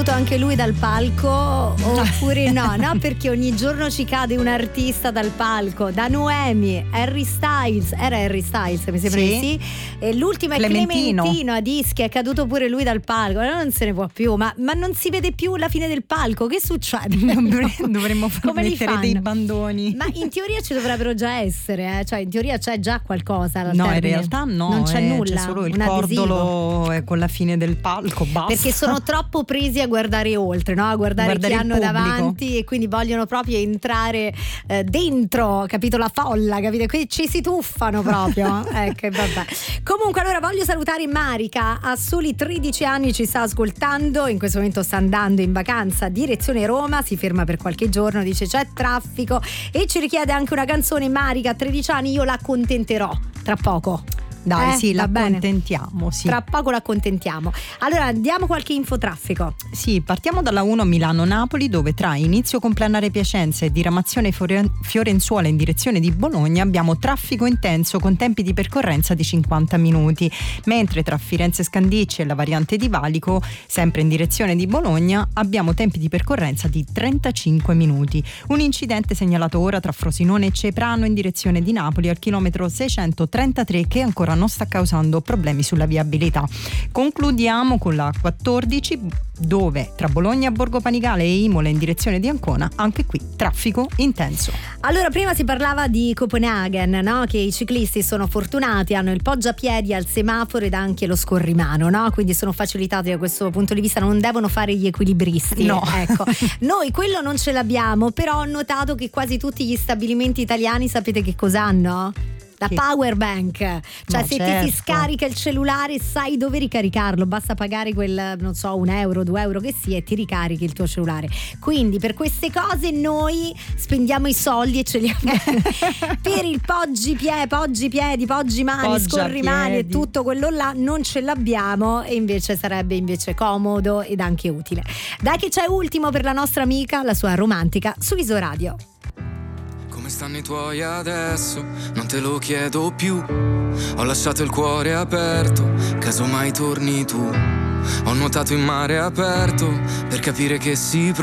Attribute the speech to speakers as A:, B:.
A: anche lui dal palco oppure no, perché ogni giorno ci cade un artista dal palco, da Noemi, Harry Styles, era Harry Styles mi sembra di sì, e l'ultima è Clementino a Dischi, è caduto pure lui dal palco, non se ne può più, ma non si vede più la fine del palco, che succede?
B: Dovremmo mettere dei bandoni,
A: ma in teoria ci dovrebbero già essere, cioè in teoria c'è già qualcosa al
B: no,
A: termine.
B: in realtà no,
A: non c'è nulla,
B: c'è solo il cordolo con la fine del palco, basta, perché sono
A: troppo presi a guardare oltre, no? A guardare chi hanno davanti, e quindi vogliono proprio entrare dentro, capito, la folla, capito? Quindi ci si tuffano proprio. Ecco, vabbè. Comunque, allora voglio salutare Marica, a soli 13 anni ci sta ascoltando, in questo momento sta andando in vacanza direzione Roma, si ferma per qualche giorno, dice c'è traffico e ci richiede anche una canzone. Marica, a 13 anni, io la accontenterò tra poco.
B: Dai, sì, la accontentiamo, sì.
A: Tra poco la accontentiamo. Allora diamo qualche infotraffico.
B: Sì, partiamo dalla 1 Milano-Napoli, dove tra inizio Complanare Piacenza e diramazione Fiorenzuola in direzione di Bologna abbiamo traffico intenso con tempi di percorrenza di 50 minuti, mentre tra Firenze Scandicci e la variante di Valico, sempre in direzione di Bologna, abbiamo tempi di percorrenza di 35 minuti. Un incidente segnalato ora tra Frosinone e Ceprano in direzione di Napoli al chilometro 633 che ancora non sta causando problemi sulla viabilità. Concludiamo con la 14, dove tra Bologna, Borgo Panigale e Imola in direzione di Ancona, anche qui traffico intenso.
A: Allora, prima si parlava di Copenaghen, no? Che i ciclisti sono fortunati, hanno il poggiapiedi al semaforo ed anche lo scorrimano, no? Quindi sono facilitati da questo punto di vista, non devono fare gli equilibristi.
B: No.
A: Ecco. Noi quello non ce l'abbiamo, però ho notato che quasi tutti gli stabilimenti italiani, sapete che cosa hanno? La power bank, cioè se ti si scarica il cellulare sai dove ricaricarlo, basta pagare quel, non so, €1, €2 che sia, e ti ricarichi il tuo cellulare. Quindi per queste cose noi spendiamo i soldi e ce li abbiamo per il poggipiedi, poggimani, scorrimani e tutto quello là non ce l'abbiamo, e invece sarebbe comodo ed anche utile. Dai che c'è ultimo per la nostra amica, la sua romantica su Iso Radio.
C: Come stanno i tuoi adesso? Non te lo chiedo più. Ho lasciato il cuore aperto, casomai torni tu. Ho nuotato in mare aperto per capire che si